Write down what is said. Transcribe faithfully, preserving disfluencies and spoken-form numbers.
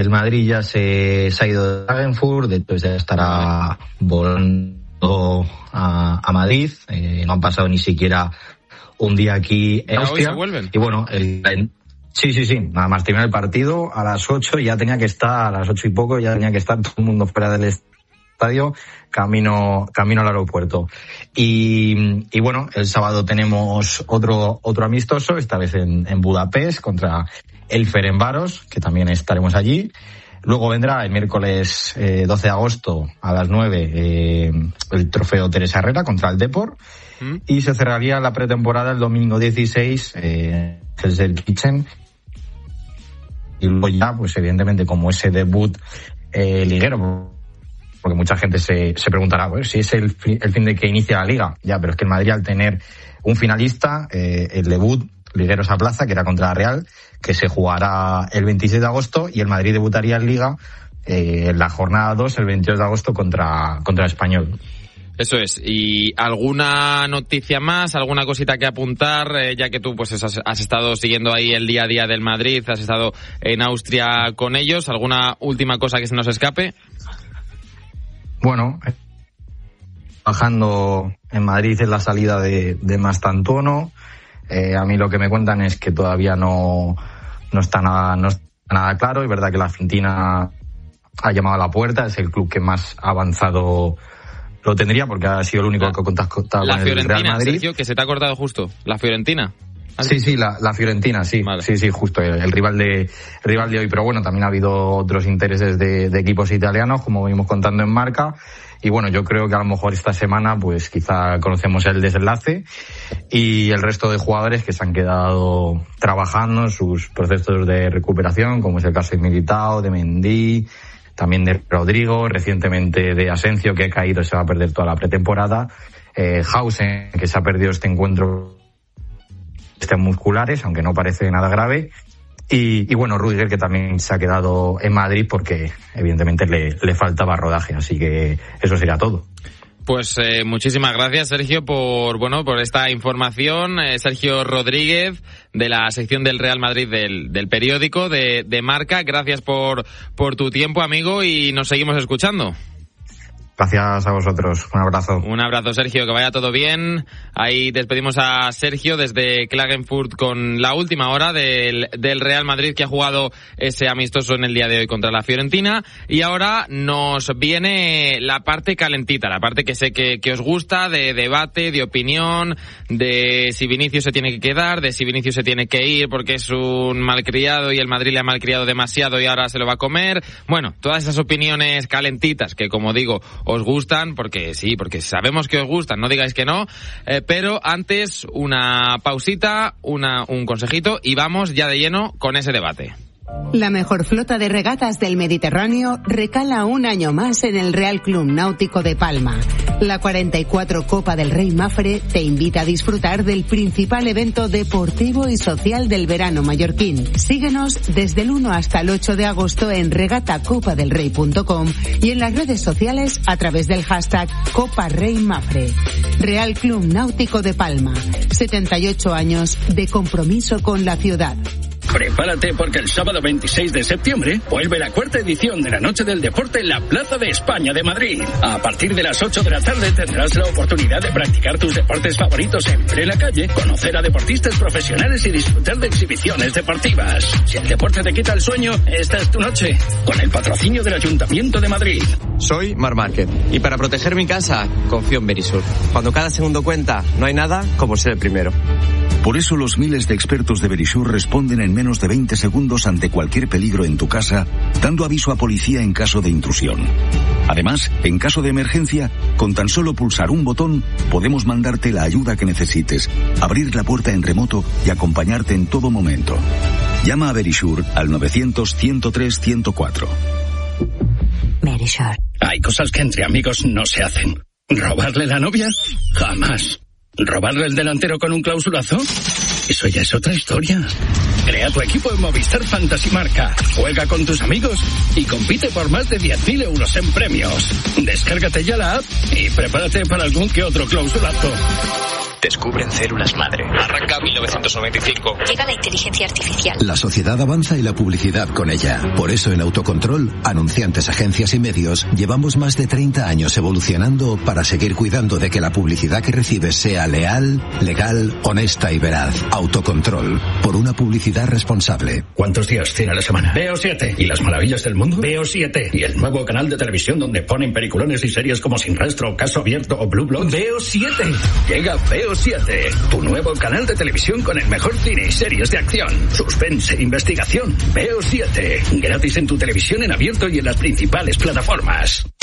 el Madrid ya se, se ha ido de Klagenfurt, después ya estará volando a, a Madrid. Eh, no han pasado ni siquiera un día aquí en Austria. ¿Hoy se vuelven? Y bueno, el, el, sí, sí, sí, nada más terminar el partido a las ocho, ya tenía que estar, a las ocho y poco, ya tenía que estar todo el mundo fuera del estadio, camino, camino al aeropuerto. Y, y bueno, el sábado tenemos otro, otro amistoso, esta vez en, en Budapest, contra el Ferencváros, que también estaremos allí. Luego vendrá el miércoles eh, doce de agosto a las nueve eh, el trofeo Teresa Herrera contra el Depor. ¿Mm? Y se cerraría la pretemporada el domingo dieciséis, eh, Gelsenkirchen. Y luego ya, pues evidentemente, como ese debut eh, liguero, porque mucha gente se, se preguntará, pues, si es el, fi, el fin de que inicia la Liga. Ya, pero es que el Madrid, al tener un finalista, eh, el debut liguero esa plaza, que era contra la Real, que se jugará el veintiséis de agosto, y el Madrid debutaría en Liga eh, en la jornada dos, el veintidós de agosto, contra, contra el Español. Eso es. ¿Y alguna noticia más, alguna cosita que apuntar, eh, ya que tú pues has, has estado siguiendo ahí el día a día del Madrid, has estado en Austria con ellos? ¿Alguna última cosa que se nos escape? Bueno, bajando en Madrid es la salida de, de Mastantuono. Eh, a mí lo que me cuentan es que todavía no, no está nada, no está nada claro. Es verdad que la Fiorentina ha llamado a la puerta, es el club que más avanzado lo tendría, porque ha sido el único la, que ha contactado con el Real Madrid. Sergio, que se te ha cortado justo. ¿La Fiorentina? Sí, sí, la, la Fiorentina, sí. Vale. Sí, sí, justo, el, el rival de el rival de hoy. Pero bueno, también ha habido otros intereses de, de equipos italianos, como venimos contando en Marca. Y bueno, yo creo que a lo mejor esta semana, pues quizá conocemos el desenlace, y el resto de jugadores que se han quedado trabajando en sus procesos de recuperación, como es el caso de Militao, de Mendy, también de Rodrigo, recientemente de Asensio, que ha caído y se va a perder toda la pretemporada, eh, Hausen, que se ha perdido este encuentro musculares, aunque no parece nada grave, y, y bueno, Rüdiger, que también se ha quedado en Madrid porque evidentemente le, le faltaba rodaje, así que eso sería todo. Pues eh, muchísimas gracias, Sergio, por bueno por esta información. Eh, Sergio Rodríguez, de la sección del Real Madrid del, del periódico de, de Marca. Gracias por, por tu tiempo, amigo, y nos seguimos escuchando. Gracias a vosotros. Un abrazo. Un abrazo, Sergio. Que vaya todo bien. Ahí despedimos a Sergio desde Klagenfurt con la última hora del, del Real Madrid, que ha jugado ese amistoso en el día de hoy contra la Fiorentina. Y ahora nos viene la parte calentita, la parte que sé que, que os gusta, de debate, de opinión, de si Vinicius se tiene que quedar, de si Vinicius se tiene que ir porque es un malcriado y el Madrid le ha malcriado demasiado y ahora se lo va a comer. Bueno, todas esas opiniones calentitas que, como digo, os gustan, porque sí, porque sabemos que os gustan, no digáis que no, eh, pero antes una pausita, una, un consejito y vamos ya de lleno con ese debate. La mejor flota de regatas del Mediterráneo recala un año más en el Real Club Náutico de Palma. La cuarenta y cuatro Copa del Rey Mafre te invita a disfrutar del principal evento deportivo y social del verano mallorquín. Síguenos desde el uno hasta el ocho de agosto en regata copa del rey punto com y en las redes sociales a través del hashtag Copa Rey Mafre. Real Club Náutico de Palma. setenta y ocho años de compromiso con la ciudad. Prepárate porque el sábado veintiséis de septiembre vuelve la cuarta edición de la Noche del Deporte en la Plaza de España de Madrid. A partir de las ocho de la tarde tendrás la oportunidad de practicar tus deportes favoritos en plena calle, conocer a deportistas profesionales y disfrutar de exhibiciones deportivas. Si el deporte te quita el sueño, esta es tu noche, con el patrocinio del Ayuntamiento de Madrid. Soy Mar Márquez y para proteger mi casa confío en Verisur. Cuando cada segundo cuenta, no hay nada como ser el primero. Por eso los miles de expertos de Verisur responden en menos de veinte segundos ante cualquier peligro en tu casa, dando aviso a policía en caso de intrusión. Además, en caso de emergencia, con tan solo pulsar un botón, podemos mandarte la ayuda que necesites, abrir la puerta en remoto y acompañarte en todo momento. Llama a Verisur al novecientos, ciento tres, ciento cuatro. Verisur. Hay cosas que entre amigos no se hacen. ¿Robarle la novia? Jamás. ¿Robarle el delantero con un clausulazo? Eso ya es otra historia. Crea tu equipo en Movistar Fantasy Marca. Juega con tus amigos y compite por más de diez mil euros en premios. Descárgate ya la app y prepárate para algún que otro clausulazo. Descubren células madre. Arranca mil novecientos noventa y cinco. Llega la inteligencia artificial. La sociedad avanza y la publicidad con ella. Por eso en Autocontrol, anunciantes, agencias y medios, llevamos más de treinta años evolucionando para seguir cuidando de que la publicidad que recibes sea leal, legal, honesta y veraz. Autocontrol. Por una publicidad responsable. ¿Cuántos días tiene la semana? Veo siete. ¿Y las maravillas del mundo? Veo siete. ¿Y el nuevo canal de televisión donde ponen peliculones y series como Sin Rastro, Caso Abierto o Blue Bloods? Veo siete. Llega Veo siete. Tu nuevo canal de televisión con el mejor cine y series de acción, suspense, investigación. Veo siete. Gratis en tu televisión en abierto y en las principales plataformas.